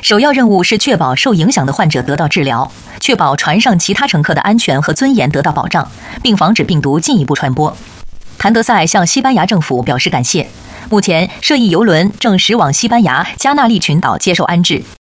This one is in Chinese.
首要任务是确保受影响的患者得到治疗，确保船上其他乘客的安全和尊严得到保障，并防止病毒进一步传播。谭德赛向西班牙政府表示感谢。目前，涉疫邮轮正驶往西班牙加那利群岛接受安置。